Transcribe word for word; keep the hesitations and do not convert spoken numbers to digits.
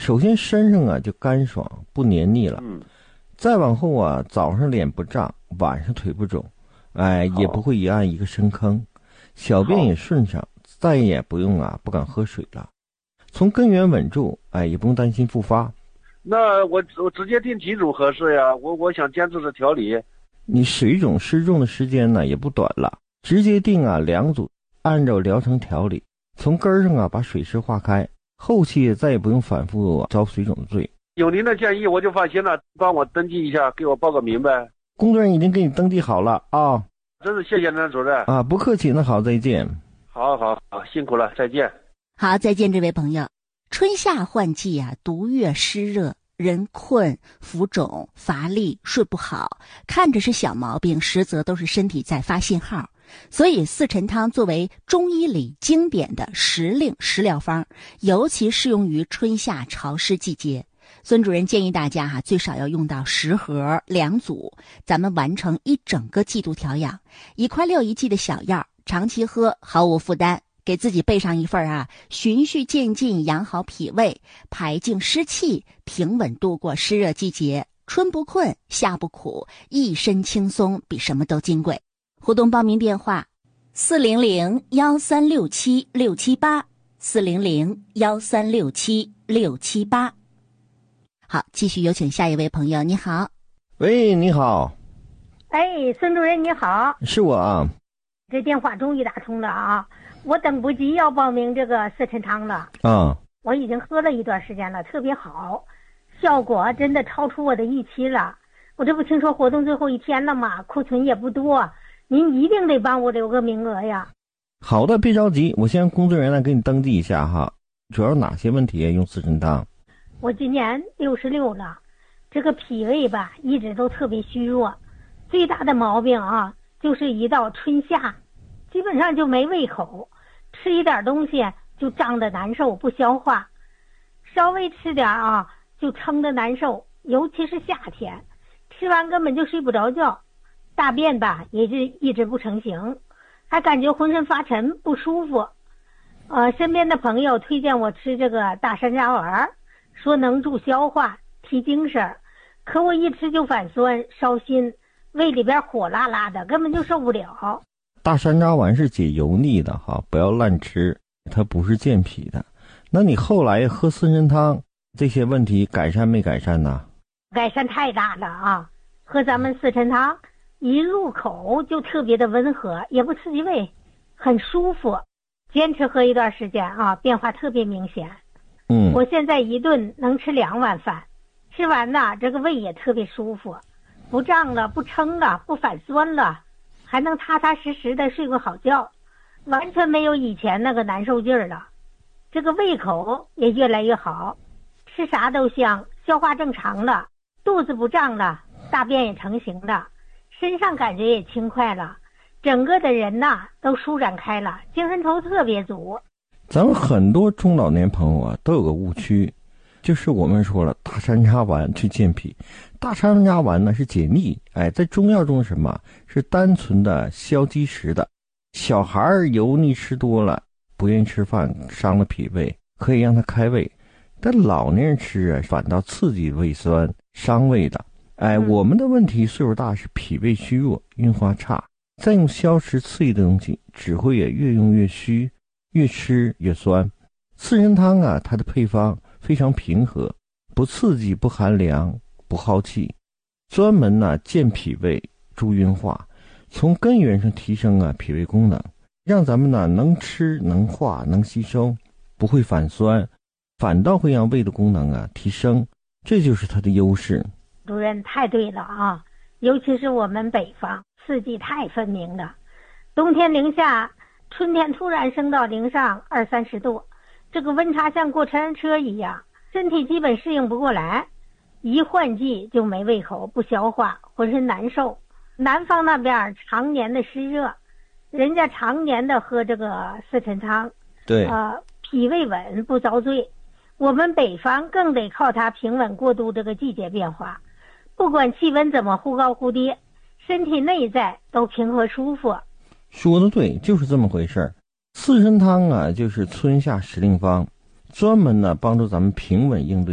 首先身上啊就干爽不黏腻了， 嗯， 再往后啊早上脸不胀，晚上腿不肿，哎也不会一按一个深坑，小便也顺畅，再也不用啊不敢喝水了，从根源稳住，哎也不用担心复发。 那我我直接定几种合适呀？我我想坚持着调理。 你水肿湿重的时间呢也不短了，直接定啊两组，按照疗程调理，从根儿上啊把水湿化开，后期再也不用反复遭水肿的罪。 有您的建议我就放心了，帮我登记一下，给我报个名呗。 工作人员已经给你登记好了啊。 真是谢谢南主任啊，不客气，那好，再见。 好好好，辛苦了，再见。 好，再见，这位朋友。春夏换季啊，毒月湿热，人困、浮肿、乏力、睡不好，看着是小毛病，实则都是身体在发信号。所以四陈汤作为中医里经典的时令食疗方，尤其适用于春夏潮湿季节。孙主任建议大家哈、啊，最少要用到十盒两组，咱们完成一整个季度调养。一块六一剂的小药，长期喝毫无负担。给自己备上一份啊，循序渐进养好脾胃，排净湿气，平稳度过湿热季节。春不困，夏不苦，一身轻松，比什么都金贵。互动报名电话：四零零幺三六七六七八，四零零幺三六七六七八。好，继续有请下一位朋友。你好。 喂，你好。 哎，孙主任你好。 是我啊。 这电话终于打通了啊！我等不及要报名这个四陈汤了啊！ 我已经喝了一段时间了，特别好，效果真的超出我的预期了。我这不听说活动最后一天了吗？库存也不多，您一定得帮我留个名额呀。 好的，别着急，我先让工作人员来给你登记一下哈。主要哪些问题用四陈汤？ 我今年六十六了，这个脾胃吧一直都特别虚弱，最大的毛病啊就是一到春夏，基本上就没胃口，吃一点东西就胀得难受，不消化，稍微吃点啊就撑得难受，尤其是夏天，吃完根本就睡不着觉，大便吧也是一直不成形，还感觉浑身发沉不舒服。呃，身边的朋友推荐我吃这个大山楂丸，说能助消化提精神，可我一吃就反酸烧心，胃里边火辣辣的，根本就受不了。 大山楂丸是解油腻的哈，不要乱吃，它不是健脾的。那你后来喝四陈汤，这些问题改善没改善呢？ 改善太大了啊！喝咱们四陈汤，一入口就特别的温和，也不刺激胃，很舒服。坚持喝一段时间啊，变化特别明显。 嗯， 我现在一顿能吃两碗饭，吃完呢，这个胃也特别舒服，不胀了，不撑了，不反酸了，还能踏踏实实的睡个好觉，完全没有以前那个难受劲儿了。这个胃口也越来越好，吃啥都香，消化正常了，肚子不胀了，大便也成型了，身上感觉也轻快了，整个的人呐都舒展开了，精神头特别足。 咱们很多中老年朋友啊都有个误区，就是我们说了大山楂丸去健脾，大山楂丸呢是解腻，哎，在中药中什么是单纯的消积食的。小孩儿油腻吃多了，不愿意吃饭，伤了脾胃，可以让他开胃，但老年人吃啊反倒刺激胃酸，伤胃的。哎，我们的问题岁数大是脾胃虚弱，运化差，再用消食刺激的东西，只会也越用越虚，越吃越酸。四陈汤啊，它的配方非常平和，不刺激，不寒凉，不耗气，专门呢、啊、健脾胃，助运化，从根源上提升啊脾胃功能，让咱们呢能吃能化能吸收，不会反酸，反倒会让胃的功能啊提升，这就是它的优势。 主任太对了啊，尤其是我们北方四季太分明了，冬天零下，春天突然升到零上二三十度，这个温差像过山车一样，身体基本适应不过来，一换季就没胃口，不消化，浑身难受。南方那边常年的湿热，人家常年的喝这个四陈汤， 对， 呃，脾胃稳不遭罪。我们北方更得靠它平稳过渡这个季节变化，不管气温怎么忽高忽低，身体内在都平和舒服。 说的对，就是这么回事儿。四陈汤啊，就是春夏时令方，专门呢帮助咱们平稳应对